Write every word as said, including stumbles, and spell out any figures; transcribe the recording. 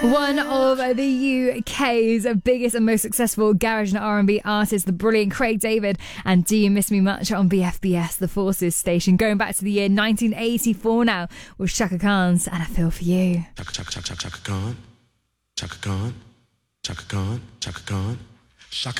One of the U K's biggest and most successful garage and R and B artists, the brilliant Craig David, and Do You Miss Me Much on B F B S, the Forces station, going back to the year nineteen eighty-four now with Chaka Khan's And I Feel For You. Chaka, Chaka, Chaka, Chaka Khan, Chaka Khan, Chaka Khan, Chaka Khan, Chaka